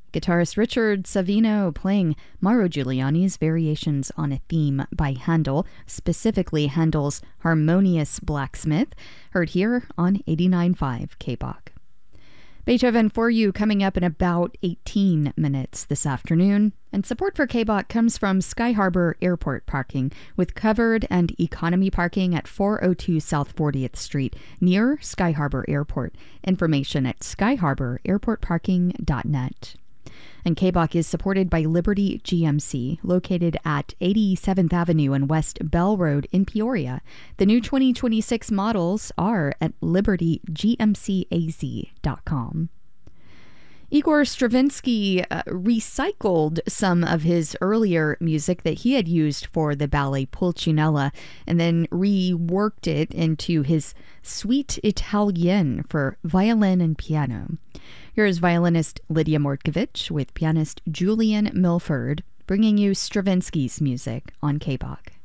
Guitarist Richard Savino playing Mauro Giuliani's variations on a theme by Handel, specifically Handel's Harmonious Blacksmith, heard here on 89.5 KBOK. Beethoven for you coming up in about 18 minutes this afternoon. And support for KBOK comes from Sky Harbor Airport Parking, with covered and economy parking at 402 South 40th Street, near Sky Harbor Airport. Information at skyharbor.airportparking.net. And KBOK is supported by Liberty GMC, located at 87th Avenue and West Bell Road in Peoria. The new 2026 models are at libertygmcaz.com. Igor Stravinsky recycled some of his earlier music that he had used for the ballet Pulcinella and then reworked it into his Suite Italienne for violin and piano. Here is violinist Lydia Mortkovich with pianist Julian Milford bringing you Stravinsky's music on KBOK.